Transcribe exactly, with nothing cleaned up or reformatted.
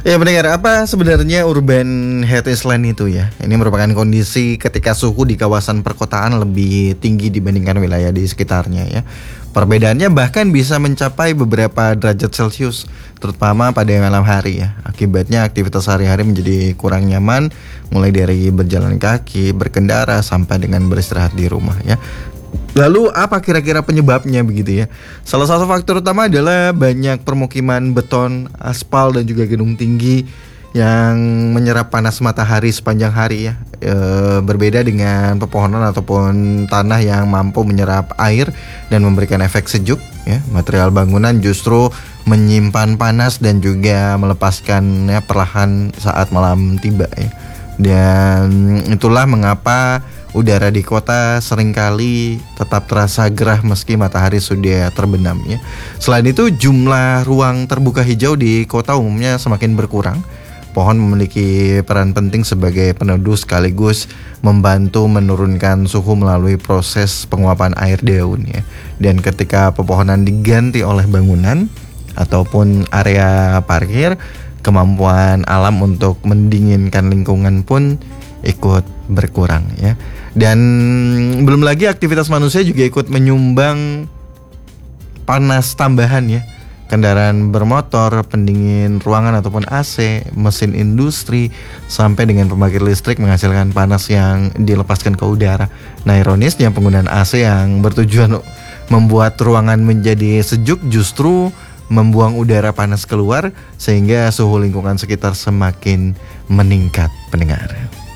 Ya pendengar, apa sebenarnya urban heat island itu ya? Ini merupakan kondisi ketika suhu di kawasan perkotaan lebih tinggi dibandingkan wilayah di sekitarnya ya. Perbedaannya bahkan bisa mencapai beberapa derajat Celcius, terutama pada malam hari ya. Akibatnya aktivitas sehari-hari menjadi kurang nyaman, mulai dari berjalan kaki, berkendara, sampai dengan beristirahat di rumah ya. Lalu apa kira-kira penyebabnya begitu ya? Salah satu faktor utama adalah banyak permukiman beton, aspal dan juga gedung tinggi yang menyerap panas matahari sepanjang hari ya. E, berbeda dengan pepohonan ataupun tanah yang mampu menyerap air dan memberikan efek sejuk ya. Material bangunan justru menyimpan panas dan juga melepaskan ya, perlahan saat malam tiba ya. Dan itulah mengapa udara di kota seringkali tetap terasa gerah meski matahari sudah terbenam ya. Selain itu, jumlah ruang terbuka hijau di kota umumnya semakin berkurang. Pohon memiliki peran penting sebagai peneduh sekaligus membantu menurunkan suhu melalui proses penguapan air daun ya. Dan ketika pepohonan diganti oleh bangunan ataupun area parkir, kemampuan alam untuk mendinginkan lingkungan pun ikut berkurang ya. Dan belum lagi aktivitas manusia juga ikut menyumbang panas tambahan ya. Kendaraan bermotor, pendingin ruangan ataupun A C, mesin industri, sampai dengan pembangkit listrik menghasilkan panas yang dilepaskan ke udara. Nah, ironisnya penggunaan A C yang bertujuan membuat ruangan menjadi sejuk justru membuang udara panas keluar, sehingga suhu lingkungan sekitar semakin meningkat, pendengar.